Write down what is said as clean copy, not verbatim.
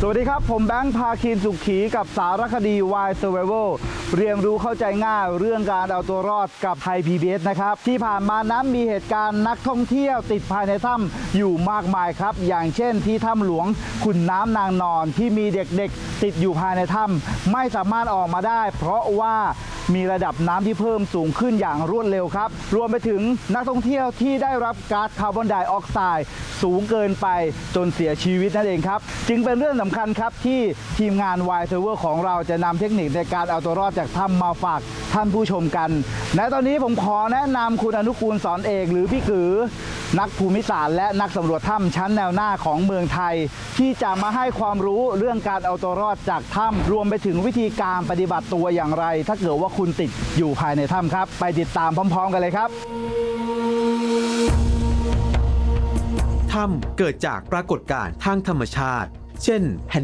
วัสดีครับผมแบงค์พาคีนสุขีกับสารคดี Why Survival เรียนรู้เข้าใจง่ายเรื่องการเอาตัวรอดกับไทย PBS นะครับที่ผ่านมานั้นมีเหตุการณ์นักท่องเที่ยวติดภายในถ้ำอยู่มากมายครับอย่างเช่นที่ถ้ำหลวงขุนน้ำนางนอนที่มีเด็กๆติดอยู่ภายในถ้ำไม่สามารถออกมาได้เพราะว่ามีระดับน้ำที่เพิ่มสูงขึ้นอย่างรวดเร็วครับรวมไปถึงนักท่องเที่ยวที่ได้รับก๊าซคาร์บอนไดออกไซด์สูงเกินไปจนเสียชีวิตนั่นเองครับจึงเป็นเรื่องสำคัญครับที่ทีมงาน Why Survival ของเราจะนำเทคนิคในการเอาตัวรอดจากถ้ำมาฝากท่านผู้ชมกันและตอนนี้ผมขอแนะนำคุณอนุกูลสอนเอกหรือพี่กือนักภูมิศาสตร์และนักสำรวจถ้ำชั้นแนวหน้าของเมืองไทยที่จะมาให้ความรู้เรื่องการเอาตัวรอดจากถ้ำรวมไปถึงวิธีการปฏิบัติตัวอย่างไรถ้าเกิดว่าคุณติดอยู่ภายในถ้ำครับไปติดตามพร้อมๆกันเลยครับถ้ำเกิดจากปรากฏการณ์ทางธรรมชาติเช่นแผ่น